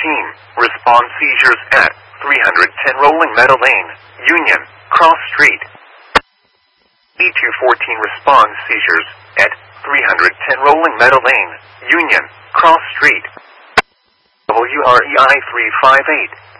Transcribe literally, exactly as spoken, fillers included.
fourteen, respond seizures at three ten Rolling Meadow Lane, Union, Cross Street. E two fourteen responds seizures at three ten Rolling Meadow Lane, Union, Cross Street. W R E I three five eight.